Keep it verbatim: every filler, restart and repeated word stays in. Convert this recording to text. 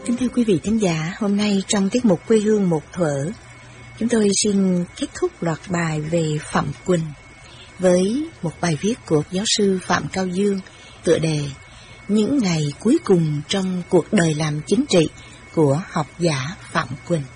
Kính thưa quý vị thính giả, hôm nay trong tiết mục Quê hương một thuở, chúng tôi xin kết thúc loạt bài về Phạm Quỳnh với một bài viết của giáo sư Phạm Cao Dương, tựa đề Những ngày cuối cùng trong cuộc đời làm chính trị của học giả Phạm Quỳnh.